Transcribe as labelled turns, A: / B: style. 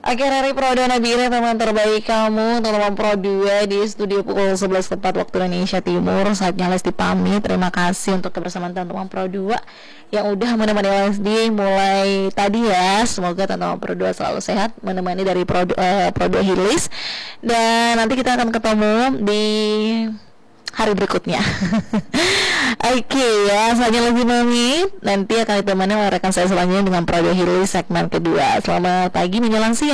A: Oke, Rari Pro dan Nabila, teman terbaik kamu, teman Pro 2 di studio pukul 11 tepat waktu Indonesia Timur. Saatnya Lesti pamit. Terima kasih untuk kebersamaan teman-teman Pro 2 yang udah menemani Lesti mulai tadi ya. Semoga teman-teman Pro 2 selalu sehat, menemani dari Pro 2 Hilis. Dan nanti kita akan ketemu di hari berikutnya. Oke ya, saatnya lagi pamit. Nanti akan ditemani oleh rekan saya selanjutnya dengan Pro 2 Hilis segmen kedua. Selamat pagi menjelang siang.